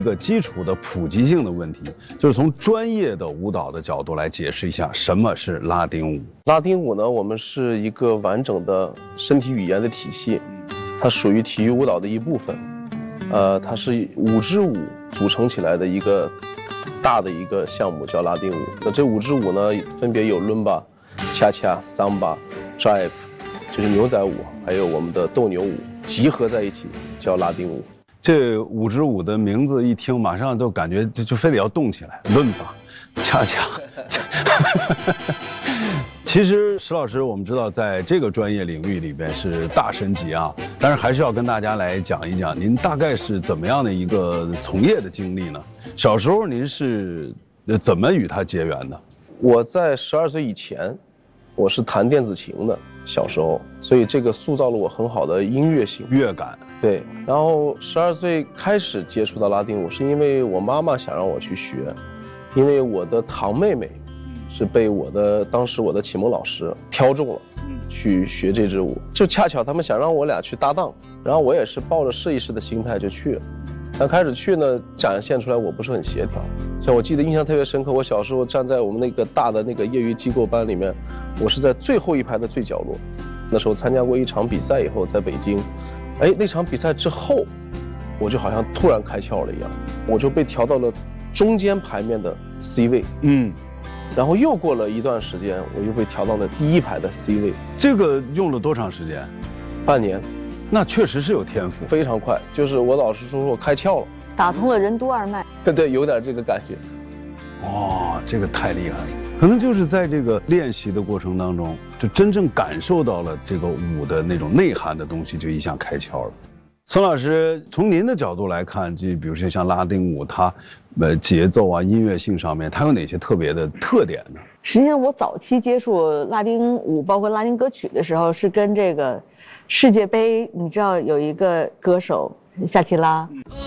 一个基础的普及性的问题，就是从专业的舞蹈的角度来解释一下什么是拉丁舞。 拉丁舞呢，我们是一个完整的身体语言的体系，它属于体育舞蹈的一部分。它是5支舞组成起来的一个大的一个项目，叫拉丁舞。那这5支舞呢，分别有伦巴、恰恰、桑巴、jive， 就是牛仔舞，还有我们的斗牛舞，集合在一起叫拉丁舞。 这5支舞的名字一听，马上就感觉就非得要动起来，伦巴、恰恰。其实石老师，我们知道在这个专业领域里边是大神级啊，但是还是要跟大家来讲一讲，您大概是怎么样的一个从业的经历呢？小时候您是怎么与它结缘的？ 我在12岁以前，我是弹电子琴的，小时候，所以这个塑造了我很好的音乐性、 乐感。 对，然后12岁开始接触到拉丁舞，是因为我妈妈想让我去学，因为我的堂妹妹是被当时我的启蒙老师挑中了，去学这支舞，就恰巧他们想让我俩去搭档，然后我也是抱着试一试的心态就去了。但开始去呢，展现出来我不是很协调。像我记得印象特别深刻，我小时候站在我们那个大的那个业余机构班里面，我是在最后一排的最角落。那时候参加过一场比赛以后，在北京，那场比赛之后，我就好像突然开窍了一样，我就被调到了中间排面的 C 位，然后又过了一段时间，我又被调到了第一排的 C 位。 这个用了多长时间？ 半年。 那确实是有天赋， 非常快。就是我老师说我开窍了， 打通了任督二脉。 对，有点这个感觉。 哦，这个太厉害了。可能就是在这个练习的过程当中，就真正感受到了这个舞的那种内涵的东西，就一下开窍了。孙老师，从您的角度来看，就比如说像拉丁舞，它节奏啊、音乐性上面，它有哪些特别的特点呢？ 实际上，我早期接触拉丁舞，包括拉丁歌曲的时候，是跟这个世界杯，你知道有一个歌手夏奇拉，